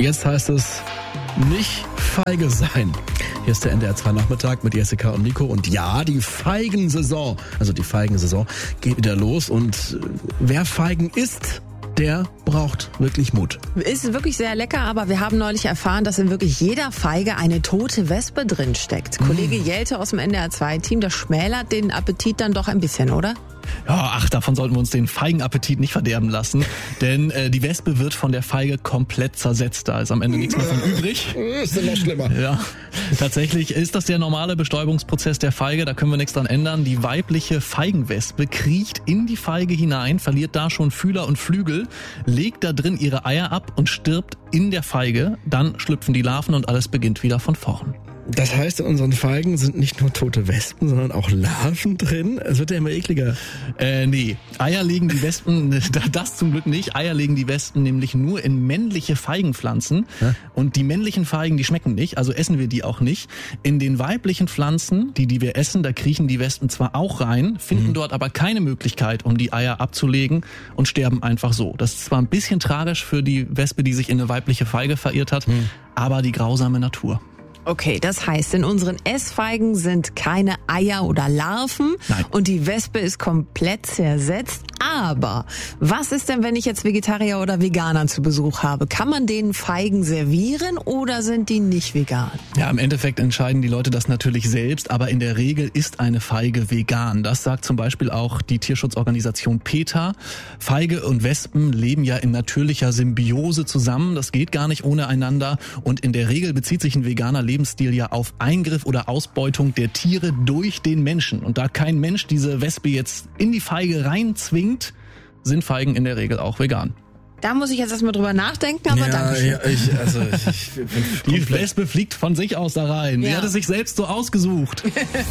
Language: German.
Jetzt heißt es nicht feige sein. Hier ist der NDR 2 Nachmittag mit Jessica und Nico. Und ja, die Feigensaison geht wieder los. Und wer Feigen isst, der braucht wirklich Mut. Ist wirklich sehr lecker, aber wir haben neulich erfahren, dass in wirklich jeder Feige eine tote Wespe drin steckt. Kollege Jelte aus dem NDR 2 Team, das schmälert den Appetit dann doch ein bisschen, oder? Ja, davon sollten wir uns den Feigenappetit nicht verderben lassen, denn die Wespe wird von der Feige komplett zersetzt. Da ist am Ende nichts mehr von übrig. Ist ja noch schlimmer. Ja, tatsächlich ist das der normale Bestäubungsprozess der Feige, da können wir nichts dran ändern. Die weibliche Feigenwespe kriecht in die Feige hinein, verliert da schon Fühler und Flügel, legt da drin ihre Eier ab und stirbt in der Feige. Dann schlüpfen die Larven und alles beginnt wieder von vorn. Das heißt, in unseren Feigen sind nicht nur tote Wespen, sondern auch Larven drin. Es wird ja immer ekliger. Nee, Eier legen die Wespen, das zum Glück nicht. Eier legen die Wespen nämlich nur in männliche Feigenpflanzen. Ja? Und die männlichen Feigen, die schmecken nicht, also essen wir die auch nicht. In den weiblichen Pflanzen, die wir essen, da kriechen die Wespen zwar auch rein, finden dort aber keine Möglichkeit, um die Eier abzulegen und sterben einfach so. Das ist zwar ein bisschen tragisch für die Wespe, die sich in eine weibliche Feige verirrt hat, aber die grausame Natur. Okay, das heißt, in unseren Essfeigen sind keine Eier oder Larven. Nein. Und die Wespe ist komplett zersetzt. Aber was ist denn, wenn ich jetzt Vegetarier oder Veganer zu Besuch habe? Kann man denen Feigen servieren oder sind die nicht vegan? Ja, im Endeffekt entscheiden die Leute das natürlich selbst, aber in der Regel ist eine Feige vegan. Das sagt zum Beispiel auch die Tierschutzorganisation PETA. Feige und Wespen leben ja in natürlicher Symbiose zusammen. Das geht gar nicht ohne einander. Und in der Regel bezieht sich ein veganer Lebensstil ja auf Eingriff oder Ausbeutung der Tiere durch den Menschen. Und da kein Mensch diese Wespe jetzt in die Feige reinzwingt, sind Feigen in der Regel auch vegan. Da muss ich jetzt erstmal drüber nachdenken, aber danke schön. Ja, ich bin Die Wespe fliegt von sich aus da rein. Ja. Sie hat es sich selbst so ausgesucht.